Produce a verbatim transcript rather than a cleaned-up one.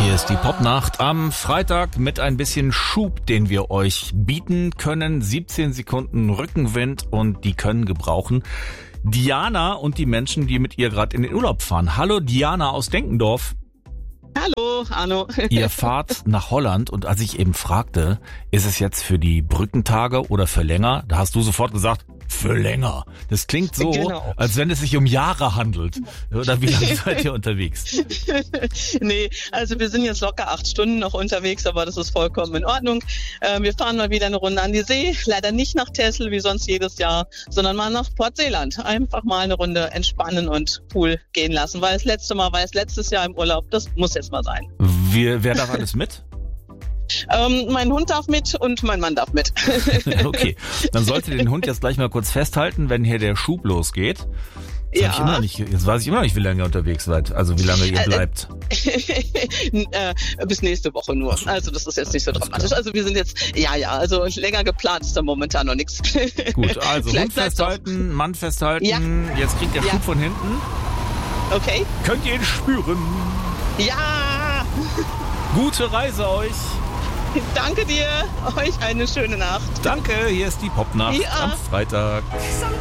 Hier ist die Popnacht am Freitag mit ein bisschen Schub, den wir euch bieten können. siebzehn Sekunden Rückenwind und die können gebrauchen Diana und die Menschen, die mit ihr gerade in den Urlaub fahren. Hallo Diana aus Denkendorf. Hallo, Arno. Ihr fahrt nach Holland und als ich eben fragte, ist es jetzt für die Brückentage oder für länger, da hast du sofort gesagt, für länger. Das klingt so, genau, als wenn es sich um Jahre handelt. Oder wie lange seid ihr unterwegs? Nee, also wir sind jetzt locker acht Stunden noch unterwegs, aber das ist vollkommen in Ordnung. Äh, wir fahren mal wieder eine Runde an die See. Leider nicht nach Texel wie sonst jedes Jahr, sondern mal nach Port Zeeland. Einfach mal eine Runde entspannen und Pool gehen lassen. Weil das letzte Mal war es letztes Jahr im Urlaub. Das muss jetzt mal sein. Wer, wer darf alles mit? Ähm, mein Hund darf mit und mein Mann darf mit. Okay, dann sollte den Hund jetzt gleich mal kurz festhalten, wenn hier der Schub losgeht. Jetzt, ja. ich immer noch nicht, jetzt weiß ich immer noch nicht, wie lange ihr unterwegs seid, also wie lange ihr bleibt. äh, bis nächste Woche nur. So. Also das ist jetzt nicht so dramatisch. Klar. Also wir sind jetzt, ja, ja, also länger geplant ist da momentan noch nichts. Gut, also Hund festhalten, doch. Mann festhalten, ja. Jetzt kriegt der ja. Schub von hinten. Okay. Könnt ihr ihn spüren? Ja! Gute Reise euch! Danke dir, euch eine schöne Nacht. Danke, hier ist die Popnacht ja. am Freitag.